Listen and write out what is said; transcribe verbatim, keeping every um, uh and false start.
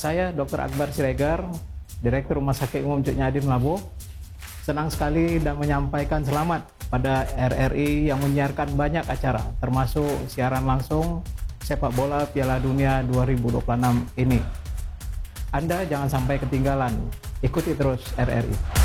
Saya dokter Akbar Siregar, Direktur Rumah Sakit Umum Cuk Nyadim Labuh. Senang sekali dan menyampaikan selamat pada R R I yang menyiarkan banyak acara, termasuk siaran langsung sepak bola Piala Dunia dua ribu dua puluh enam ini. Anda jangan sampai ketinggalan, ikuti terus R R I.